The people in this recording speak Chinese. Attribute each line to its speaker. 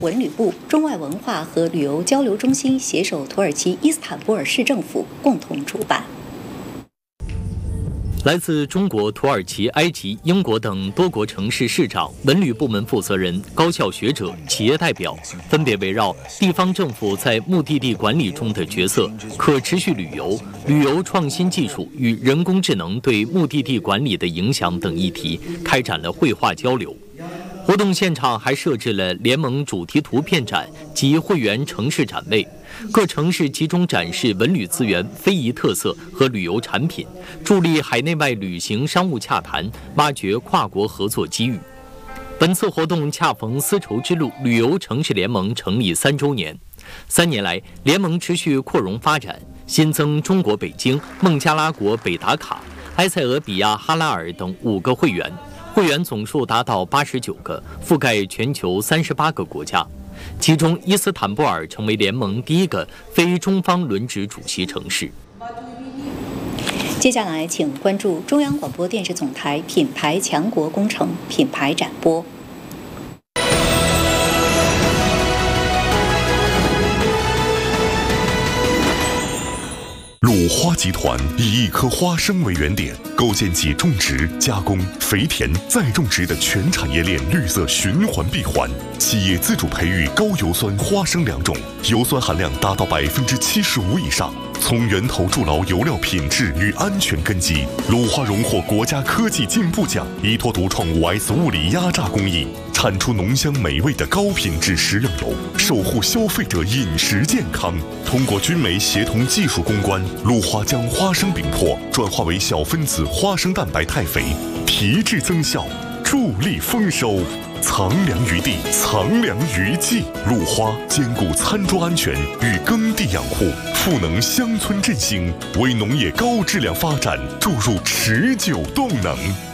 Speaker 1: 文旅部、中外文化和旅游交流中心携手土耳其伊斯坦布尔市政府共同主办。
Speaker 2: 来自中国、土耳其、埃及、英国等多国城市市长、文旅部门负责人、高校学者、企业代表，分别围绕地方政府在目的地管理中的角色、可持续旅游、旅游创新技术与人工智能对目的地管理的影响等议题，开展了绘画交流。活动现场还设置了联盟主题图片展及会员城市展位，各城市集中展示文旅资源、非遗特色和旅游产品，助力海内外旅行商务洽谈，挖掘跨国合作机遇。本次活动恰逢丝绸之路旅游城市联盟成立3周年，3年来，联盟持续扩容发展，新增中国北京、孟加拉国北达卡、埃塞俄比亚哈拉尔等5个会员。会员总数达到89个，覆盖全球38个国家，其中伊斯坦布尔成为联盟第1个非中方轮值主席城市。
Speaker 1: 接下来，请关注中央广播电视总台品牌强国工程品牌展播。
Speaker 3: 鲁花集团以1颗花生为原点，构建起种植、加工、肥田、再种植的全产业链绿色循环闭环。企业自主培育高油酸花生2种，油酸含量达到75%以上。从源头筑牢油料品质与安全根基，鲁花荣获国家科技进步奖，依托独创5S 物理压榨工艺，产出浓香美味的高品质食用油，守护消费者饮食健康。通过军媒协同技术攻关，鲁花将花生饼粕转化为小分子花生蛋白肽肥，提质增效，助力丰收。藏粮于地，藏粮于技。鲁花兼顾餐桌安全与耕地养护，赋能乡村振兴，为农业高质量发展注入持久动能。